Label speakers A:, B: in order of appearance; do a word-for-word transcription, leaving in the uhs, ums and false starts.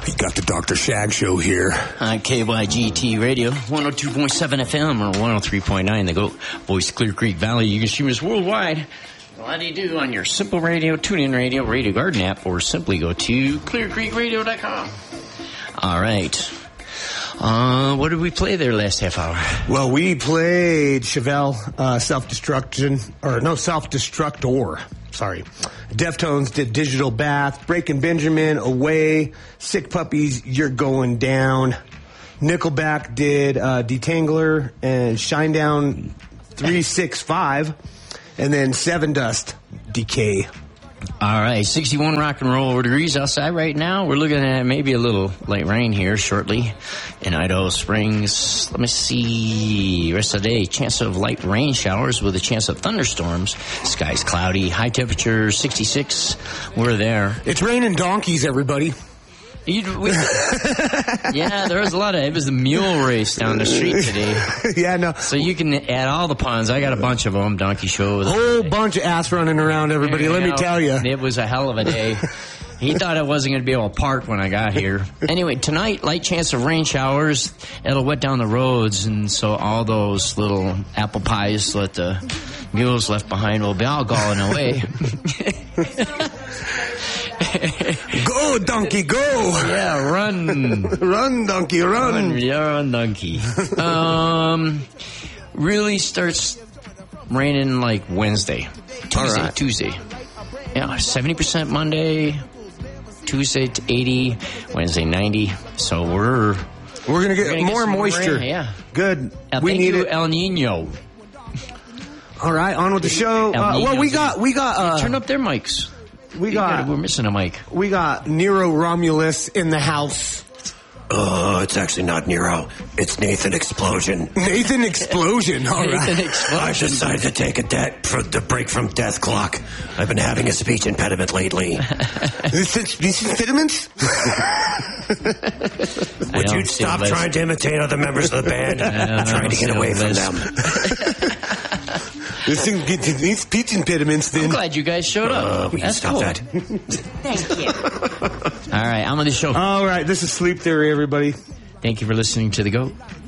A: You got the Doctor Shag Show here.
B: On K Y G T Radio, one oh two point seven F M or one oh three point nine, the GOAT Voice, Clear Creek Valley. You can stream us worldwide. What do you do on your Simple Radio, TuneIn Radio, Radio Garden app, or simply go to clear creek radio dot com. All right. Uh, what did we play there last half hour?
A: Well, we played Chevelle, uh, Self-Destruction, or no, Self-Destructor. Sorry. Deftones did Digital Bath. Breaking Benjamin, Away. Sick Puppies, You're Going Down. Nickelback did uh, Detangler and Shinedown three six five. And then Seven Dust, Decay.
B: All right, sixty-one rock and roll degrees outside right now. We're looking at maybe a little light rain here shortly in Idaho Springs. Let me see. Rest of the day, chance of light rain showers with a chance of thunderstorms. Skies cloudy. High temperature sixty-six. We're there.
A: It's raining donkeys, everybody.
B: You, we, yeah, there was a lot of, it was the mule race down the street today.
A: Yeah, no.
B: So you can add all the puns. I got a bunch of them. Donkey show.
A: A whole bunch of ass running around, everybody. Yeah, let me tell you.
B: It was a hell of a day. He thought I wasn't going to be able to park when I got here. Anyway, tonight, light chance of rain showers. It'll wet down the roads, and so all those little apple pies that the mules left behind will be all going away.
A: Go, donkey, go!
B: Yeah, run.
A: Run, donkey, run.
B: Run, yeah, run, donkey. um, really starts raining like Wednesday. Tuesday, right. Tuesday. Yeah, seventy percent Monday. Tuesday to eighty. Wednesday, ninety. So we're...
A: We're going to get more
B: get
A: moisture.
B: Rain, yeah.
A: Good.
B: Uh,
A: we
B: thank
A: need
B: you,
A: it.
B: El Nino.
A: All right, on with the show. Uh, well, we got... we got. Uh,
B: Turn up their mics.
A: We got,
B: got, we're missing a mic.
A: We got Nero Romulus in the house.
C: Uh, it's actually not Nero. It's Nathan Explosion.
A: Nathan Explosion, all right.
B: Nathan Explosion.
C: I decided to take a de- for the break from Death Clock. I've been having a speech impediment lately.
A: Speech impediments?
C: Would you stop trying to imitate other members of the band? I'm trying to get away from them.
A: This thing gets these speech impediments then.
B: I'm glad you guys showed up.
C: Uh, we
B: That's
C: can stop
B: cool.
C: that.
B: Thank you. All right, I'm on the show.
A: All right, this is Sleep Theory, everybody.
B: Thank you for listening to The GOAT.